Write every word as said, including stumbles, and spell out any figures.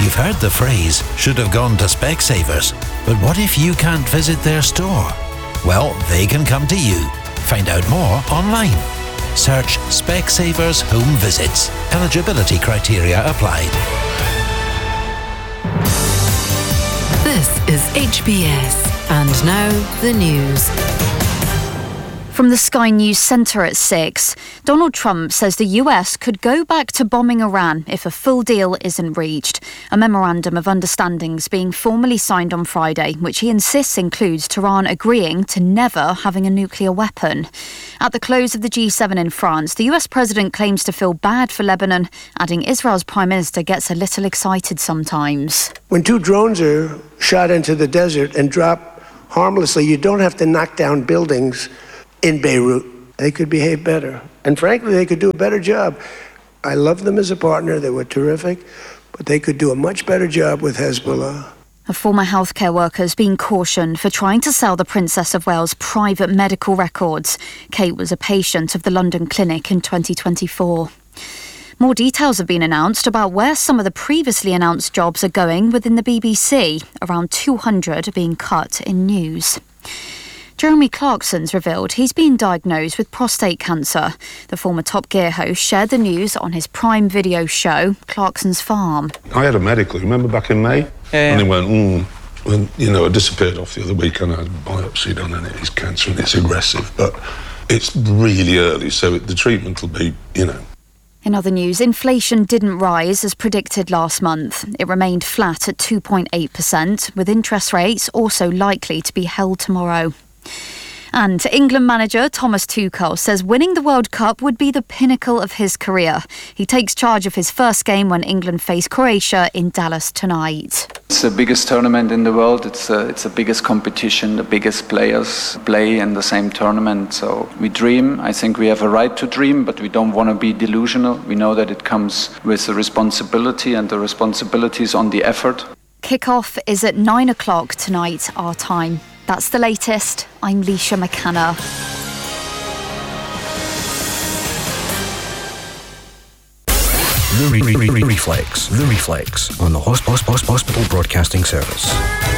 You've heard the phrase, should have gone to Specsavers. But what if you can't visit their store? Well, they can come to you. Find out more online. Search Specsavers Home Visits. Eligibility criteria apply. This is H B S. And now the news. From the Sky News Centre at six, Donald Trump says the U S could go back to bombing Iran if a full deal isn't reached. A memorandum of understandings being formally signed on Friday, which he insists includes Tehran agreeing to never having a nuclear weapon. At the close of the G seven in France, the U S president claims to feel bad for Lebanon, adding Israel's prime minister gets a little excited sometimes. When two drones are shot into the desert and drop harmlessly, you don't have to knock down buildings in Beirut. They could behave better. And frankly, they could do a better job. I love them as a partner. They were terrific. But they could do a much better job with Hezbollah. A former healthcare worker has been cautioned for trying to sell the Princess of Wales' private medical records. Kate was a patient of the London clinic in twenty twenty-four. More details have been announced about where some of the previously announced jobs are going within the B B C. Around two hundred are being cut in news. Jeremy Clarkson's revealed he's been diagnosed with prostate cancer. The former Top Gear host shared the news on his Prime Video show, Clarkson's Farm. I had a medical, remember back in May? Yeah. And they went, mm, and, you know, I disappeared off the other week and I had a biopsy done and it is cancer and it's aggressive, but it's really early, so the treatment will be, you know. In other news, inflation didn't rise as predicted last month. It remained flat at two point eight percent, with interest rates also likely to be held tomorrow. And England manager Thomas Tuchel says winning the World Cup would be the pinnacle of his career. He takes charge of his first game when England face Croatia in Dallas tonight. It's the biggest tournament in the world. It's a, it's the biggest competition. The biggest players play in the same tournament. So we dream. I think we have a right to dream, but we don't want to be delusional. We know that it comes with a responsibility, and the responsibility is on the effort. Kick-off is at nine o'clock tonight, our time. That's the latest. I'm Leisha McCanna. The Re- Re- Re- Reflex. The Reflex on the Hos- Hos- Hos- Hospital Broadcasting Service.